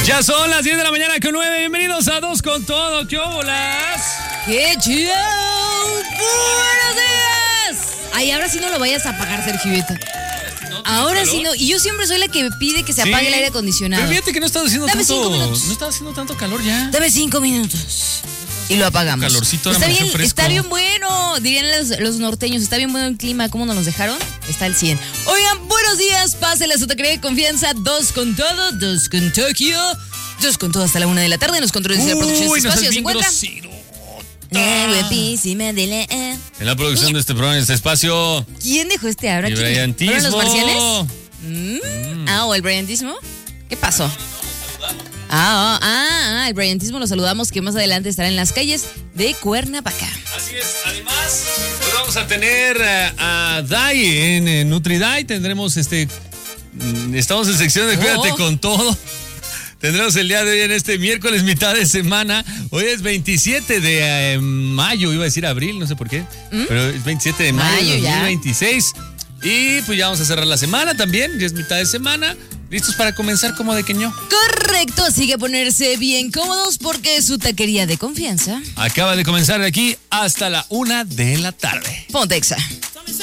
Ya son las 10 de la mañana con 9. Bienvenidos a Dos con Todo. ¿Qué óbolas? ¡Qué chido! ¡Buenos días! Ay, ahora sí no lo vayas a apagar, Sergio. Ahora sí no. Y yo siempre soy la que pide que se apague el aire acondicionado. Pero fíjate que no está haciendo Dame tanto. 5 minutos. No está haciendo tanto calor ya. Dame 5 minutos. Y lo apagamos. Calorcito, está amaneció bien, fresco. está bien bueno, dirían los norteños, está bien bueno el clima, ¿cómo nos los dejaron? Está al 100. Oigan, buenos días, pásenla su taquería de confianza, Dos con Todo, Dos con Tokio, Dos con Todo hasta la 1 de la tarde, nos controles de la producción de este espacio, ¿se encuentra? Guapísima de la... En la producción de este programa, en este espacio. ¿Quién dejó este ahora? El brillantismo. ¿Fueron los marcianes? ¿O el brillantismo? ¿Qué pasó? El brillantismo lo saludamos, que más adelante estará en las calles de Cuernavaca. Así es, además, hoy vamos a tener a Dai en NutriDai. Tendremos estamos en sección de Cuídate con Todo. Tendremos el día de hoy en este miércoles, mitad de semana. Hoy es 27 de mayo, iba a decir abril, no sé por qué. Pero es 27 de mayo de 2026. Y pues ya vamos a cerrar la semana también, ya es mitad de semana. ¿Listos para comenzar como de queño? Correcto, así que ponerse bien cómodos porque su taquería de confianza acaba de comenzar de aquí hasta la 1 de la tarde. Pontexa.